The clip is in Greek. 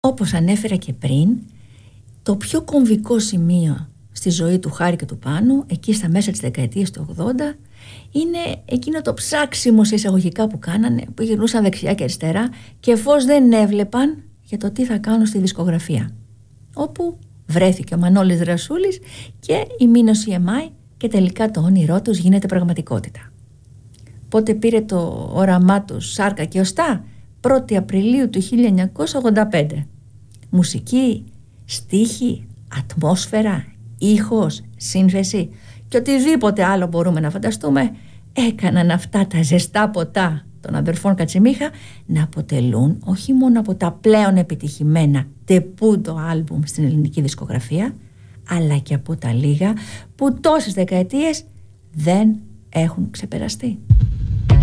Όπως ανέφερα και πριν, το πιο κομβικό σημείο στη ζωή του Χάρη και του Πάνου, εκεί στα μέσα της δεκαετίας του 80, είναι εκείνο το ψάξιμο σε εισαγωγικά που κάνανε, που γυρνούσαν δεξιά και αριστερά και φως δεν έβλεπαν για το τι θα κάνουν στη δισκογραφία. Όπου βρέθηκε ο Μανώλης Δρασούλης και η Μίνος EMI και τελικά το όνειρό τους γίνεται πραγματικότητα. Πότε πήρε το όραμά τους σάρκα και οστά? 1η Απριλίου του 1985. Μουσική, στίχοι, ατμόσφαιρα, ήχος, σύνθεση και οτιδήποτε άλλο μπορούμε να φανταστούμε έκαναν αυτά τα ζεστά ποτά των αδερφών Κατσιμίχα να αποτελούν όχι μόνο από τα πλέον επιτυχημένα τεπούντο άλμπουμ στην ελληνική δισκογραφία, αλλά και από τα λίγα που τόσες δεκαετίες δεν έχουν ξεπεραστεί.